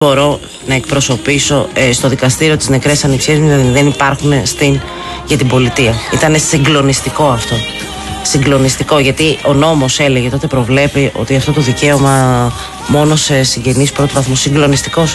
μπορώ να εκπροσωπήσω στο δικαστήριο τις νεκρές ανιψιές μου, δεν υπάρχουν για την πολιτεία. Ήταν συγκλονιστικό αυτό. Συγκλονιστικό, γιατί ο νόμος έλεγε τότε, προβλέπει ότι αυτό το δικαίωμα μόνο σε συγγενείς πρώτου βαθμού. Συγκλονιστικός.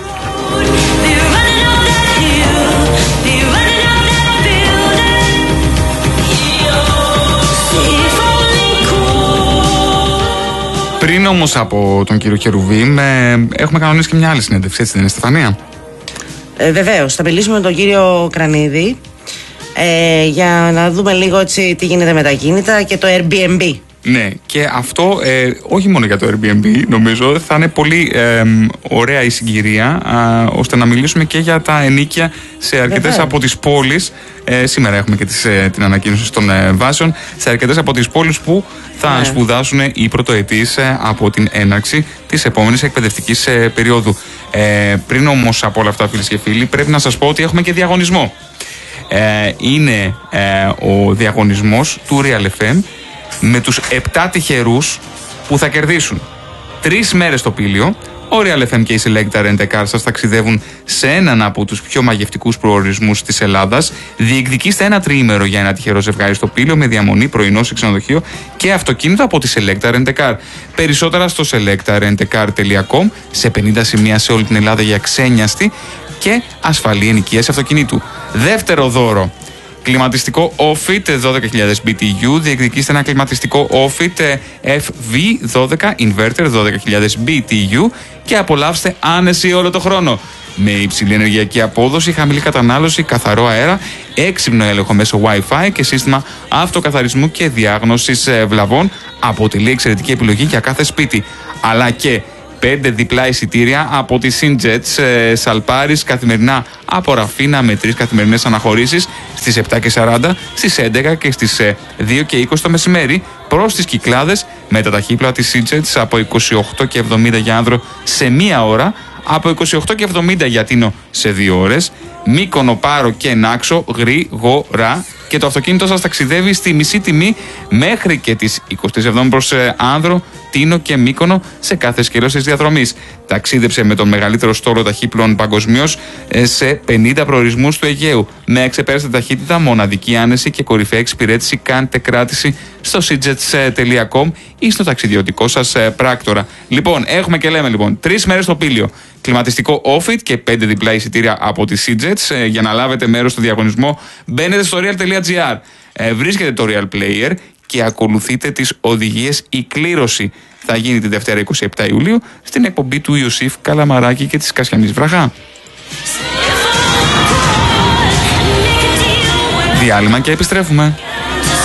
Πριν όμως από τον κύριο Κερουβίμ, έχουμε κανονίσει και μια άλλη συνέντευξη, έτσι δεν είναι, Στεφανία? Βεβαίως, θα μιλήσουμε με τον κύριο Κρανίδη για να δούμε λίγο έτσι τι γίνεται με τα κίνητα και το Airbnb. Ναι, και αυτό όχι μόνο για το Airbnb, νομίζω θα είναι πολύ ωραία η συγκυρία, ώστε να μιλήσουμε και για τα ενοίκια σε αρκετές από τις πόλεις. Σήμερα έχουμε και την ανακοίνωση των βάσεων σε αρκετές από τις πόλεις που θα σπουδάσουν οι πρωτοετής από την έναρξη της επόμενης εκπαιδευτικής περίοδου. Πριν όμως από όλα αυτά, φίλες και φίλοι, πρέπει να σας πω ότι έχουμε και διαγωνισμό. Είναι ο διαγωνισμός του Real FM με τους 7 τυχερούς που θα κερδίσουν 3 μέρες στο Πήλιο. Ο Real FM και η Selecta Rent a Car σας ταξιδεύουν σε έναν από τους πιο μαγευτικούς προορισμούς της Ελλάδας. Διεκδικήστε ένα τριήμερο για ένα τυχερό ζευγάρι στο Πήλιο με διαμονή, πρωινό σε ξενοδοχείο και αυτοκίνητο από τη Selecta Rent a Car. Περισσότερα στο selectarentacar.com, σε 50 σημεία σε όλη την Ελλάδα για ξένιαστη και ασφαλή ενοικίαση αυτοκινήτου. Δεύτερο δώρο. Κλιματιστικό Ofit 12.000 BTU. Διεκδικήστε ένα κλιματιστικό Ofit FV12 Inverter 12.000 BTU και απολαύστε άνεση όλο το χρόνο. Με υψηλή ενεργειακή απόδοση, χαμηλή κατανάλωση, καθαρό αέρα, έξυπνο έλεγχο μέσω Wi-Fi και σύστημα αυτοκαθαρισμού και διάγνωσης βλαβών, αποτελεί εξαιρετική επιλογή για κάθε σπίτι. Αλλά και 5 διπλά εισιτήρια από τη Sinjets Σαλπάρης καθημερινά από Ραφίνα με 3 καθημερινές αναχωρήσεις στις 7:40, στις 11 και στις 2:20 το μεσημέρι προς τις Κυκλάδες με τα ταχύπλοα της Sinjets από 28,70 για άνδρο σε 1 ώρα, από 28,70 για τίνο σε 2 ώρες, Μύκονο, Πάρο και Νάξο γρήγορα, και το αυτοκίνητο σας ταξιδεύει στη μισή τιμή μέχρι και τις 27 προς Άνδρο, Τίνο και Μύκονο σε κάθε σκέλος της διαδρομής. Ταξίδεψε με τον μεγαλύτερο στόλο ταχύπλων παγκοσμίως σε 50 προορισμούς του Αιγαίου. Με εξεπέραστη ταχύτητα, μοναδική άνεση και κορυφαία εξυπηρέτηση. Κάντε κράτηση στο Sinjets.com ή στο ταξιδιωτικό σας πράκτορα. Λοιπόν, έχουμε και λέμε 3 μέρες στο Πήλιο. Κλιματιστικό Ofit και 5 διπλά εισιτήρια από τη Sinjets. Για να λάβετε μέρος στο διαγωνισμό, μπαίνετε στο real.gr. Βρίσκετε το Real Player και ακολουθείτε τις οδηγίες. Η κλήρωση θα γίνει τη Δευτέρα 27 Ιουλίου στην εκπομπή του Ιωσήφ Καλαμαράκη και της Κασιανής Βραχά. Διάλειμμα και επιστρέφουμε.